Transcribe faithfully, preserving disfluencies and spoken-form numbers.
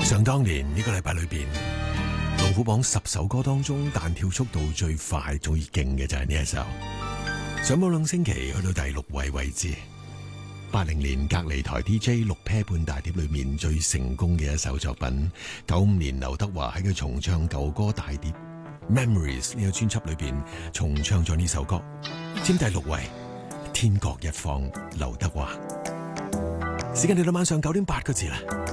想當年呢個禮拜裏邊，龍虎榜十首歌當中彈跳速度最快最勁嘅就係呢一首，上冇兩星期去到第六位位置。八零年隔離台 D J 六 pair 半大碟裏面最成功嘅一首作品。九五年劉德華喺佢重唱舊歌大碟 Memories 呢個專輯裏邊重唱咗呢首歌，佔第六位。天各一方，劉德華。時間嚟到晚上九點八個字啦。